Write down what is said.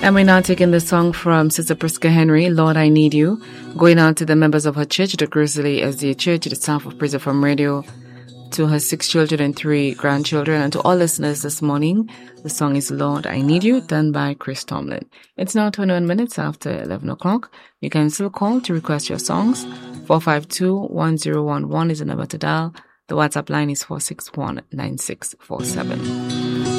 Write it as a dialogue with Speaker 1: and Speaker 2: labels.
Speaker 1: And we're now taking the song from Sister Priska Henry, Lord, I Need You, going out to the members of her church, the Grizzly SDA Church, to the staff of Praise FM Radio, to her 6 children and 3 grandchildren, and to all listeners this morning. The song is Lord, I Need You, done by Chris Tomlin. It's now 21 minutes after 11 o'clock. You can still call to request your songs. 452-1011 is the number to dial. The WhatsApp line is 461-9647.